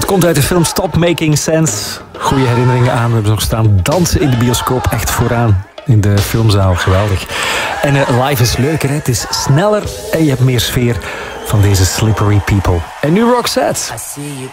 Komt uit de film Stop Making Sense. Goede herinneringen aan. We hebben nog staan dansen in de bioscoop. Echt vooraan in de filmzaal. Geweldig. En live is leuker. Hè? Het is sneller en je hebt meer sfeer van deze Slippery People. En nu Roxette.